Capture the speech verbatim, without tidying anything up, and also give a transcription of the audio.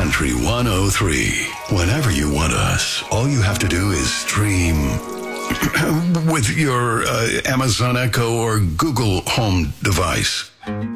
Country one oh three. Whenever you want us, all you have to do is stream with your uh, Amazon Echo or Google Home device.